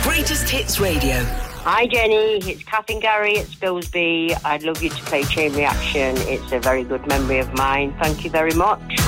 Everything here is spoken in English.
Greatest Hits Radio. Hi Jenny, it's Kath and Gary at Spilsby. I'd love you to play Chain Reaction. It's a very good memory of mine. Thank you very much.